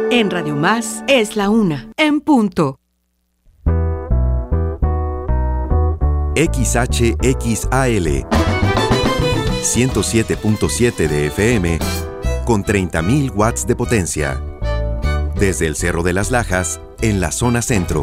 En Radio Más es la 1, en punto. XHXAL 107.7 de FM con 30.000 watts de potencia. Desde el Cerro de las Lajas, en la zona centro.